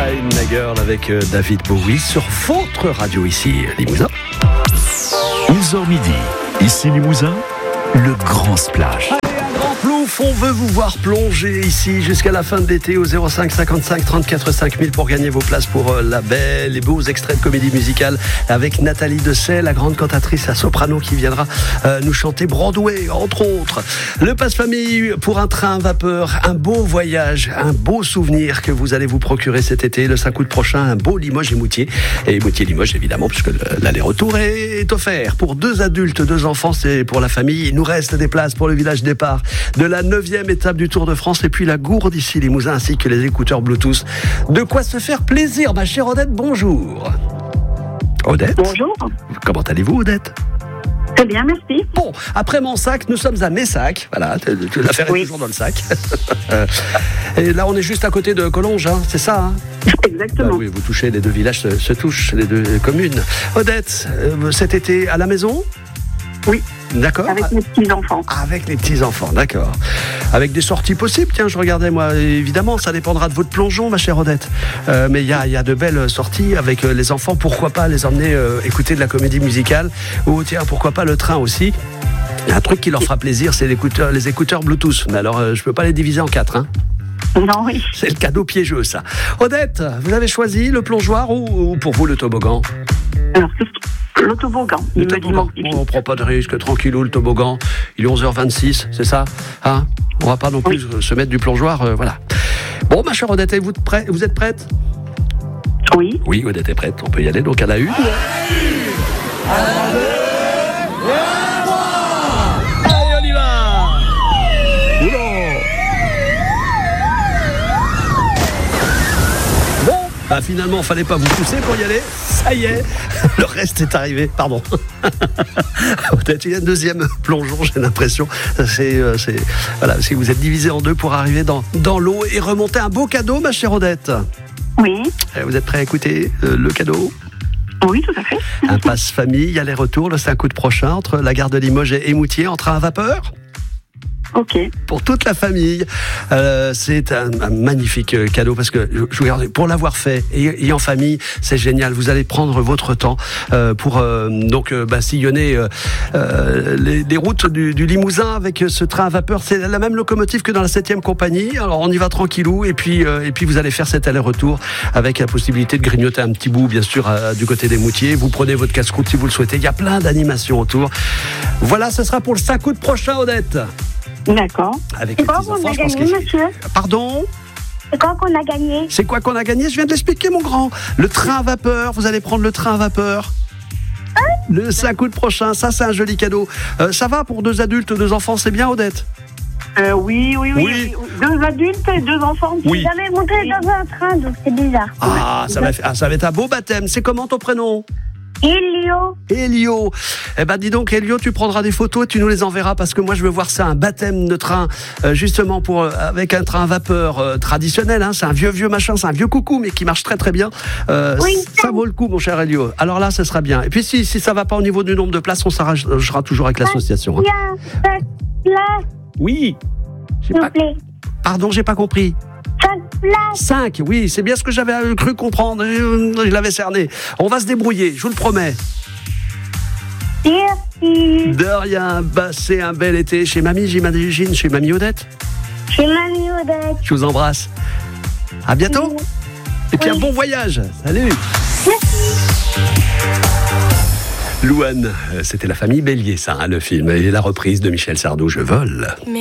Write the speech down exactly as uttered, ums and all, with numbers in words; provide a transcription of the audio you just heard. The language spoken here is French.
I'm a Girl avec David Bowie sur votre radio ici, Limousin. onze heures midi, ici Limousin, le grand splash. Plouf, on veut vous voir plonger ici jusqu'à la fin de l'été au zéro cinq cinquante-cinq trente-quatre cinq mille pour gagner vos places pour euh, la belle et beaux extraits de comédie musicale avec Nathalie Dessay, la grande cantatrice à soprano qui viendra euh, nous chanter Broadway, entre autres. Le passe-famille pour un train vapeur, un beau voyage, un beau souvenir que vous allez vous procurer cet été, le cinq août prochain, un beau Limoges-Émoutier. Et Émoutier-Limoges, évidemment, puisque l'aller-retour est offert pour deux adultes, deux enfants, c'est pour la famille. Il nous reste des places pour le village départ de la neuvième étape du Tour de France et puis la gourde ici Limousin ainsi que les écouteurs Bluetooth. De quoi se faire plaisir, ma chère Odette, bonjour. Odette. Bonjour. Comment allez-vous, Odette? Très bien, merci. Bon, après mon sac, nous sommes à mes sacs. Voilà, l'affaire oui. est toujours dans le sac. Et là, on est juste à côté de Collonges, hein, c'est ça hein? Exactement. Bah oui, vous touchez, les deux villages se, se touchent, les deux communes. Odette, euh, cet été à la maison? Oui. D'accord. Avec mes petits-enfants. Avec les petits-enfants, d'accord. Avec des sorties possibles, tiens, je regardais moi, évidemment, ça dépendra de votre plongeon, ma chère Odette. Euh, mais il y a, y a de belles sorties avec euh, les enfants, pourquoi pas les emmener euh, écouter de la comédie musicale, ou tiens, pourquoi pas le train aussi. Il y a un truc qui leur fera plaisir, c'est l'écouteur, les écouteurs Bluetooth. Mais alors, euh, je peux pas les diviser en quatre, hein. Non, oui. C'est le cadeau piégeux, ça. Odette, vous avez choisi le plongeoir ou, ou pour vous le toboggan? Alors, c'est le toboggan. Le Il me dit toboggan. mon petit-fils. Oh, on prend pas de risque, tranquillou, le toboggan. Il est onze heures vingt-six, c'est ça hein? On va pas non plus oui. se mettre du plongeoir, euh, voilà. Bon, ma chère Odette, vous, prêt, vous êtes prête? Oui. Oui, Odette est prête, on peut y aller, donc à la une. Allez, on y va. Oula. Bon, bah finalement, fallait pas vous pousser pour y aller. Ça y est, le reste est arrivé. Pardon. Peut-être il y a un deuxième plongeon, j'ai l'impression. C'est, euh, c'est, voilà, si vous êtes divisé en deux pour arriver dans, dans l'eau et remonter un beau cadeau, ma chère Odette. Oui. Vous êtes prêts à écouter euh, le cadeau? Oui, tout à fait. Un passe-famille, aller-retour le cinq août prochain entre la gare de Limoges et Émoutier en train à vapeur. Ok. Pour toute la famille, euh, c'est un, un magnifique cadeau parce que je vous regarde, pour l'avoir fait et, et en famille, c'est génial. Vous allez prendre votre temps euh, pour euh, donc euh, bah, sillonner euh, euh, les, les routes du, du Limousin avec ce train à vapeur. C'est la même locomotive que dans la septième compagnie. Alors on y va tranquillou et puis euh, et puis vous allez faire cet aller-retour avec la possibilité de grignoter un petit bout, bien sûr, à, du côté des Moutiers. Vous prenez votre casse-croûte si vous le souhaitez. Il y a plein d'animations autour. Voilà, ce sera pour le cinq août prochain, Odette. D'accord. Avec C'est les quoi petits qu'on enfants, a je pense gagné, que monsieur? Pardon? C'est quoi qu'on a gagné? C'est quoi qu'on a gagné? Je viens de l'expliquer, mon grand. Le train à vapeur. Vous allez prendre le train à vapeur. Le cinq août prochain. Ça, c'est un joli cadeau. Euh, ça va pour deux adultes, deux enfants, c'est bien, Odette? Euh, oui, oui, oui, Oui. oui. Deux adultes et deux enfants. Oui. J'ai jamais monté dans un train, donc c'est bizarre. Ah, ça va, ah, ça va être un beau baptême. C'est comment ton prénom? Elio. Elio. Eh ben dis donc Elio, tu prendras des photos et tu nous les enverras parce que moi je veux voir ça, un baptême de train euh, justement pour euh, avec un train à vapeur euh, traditionnel. Hein, c'est un vieux vieux machin, c'est un vieux coucou mais qui marche très très bien. Euh, oui. Ça vaut le coup, mon cher Elio. Alors là, ça sera bien. Et puis si si ça va pas au niveau du nombre de places, on s'arrangera toujours avec l'association. Hein. Bien, place, Oui. J'ai s'il vous pas... plaît. Pardon, j'ai pas compris. Cinq places. cinq, oui, c'est bien ce que j'avais cru comprendre. Je l'avais cerné. On va se débrouiller, je vous le promets. Merci. De rien, bah, c'est un bel été chez mamie, j'imagine, chez mamie Odette. Chez mamie Odette. Je vous embrasse. À bientôt. Oui. Et puis Oui. un bon voyage. Salut. Louane, c'était la famille Bélier, ça, hein, le film. Et la reprise de Michel Sardou, Je vole.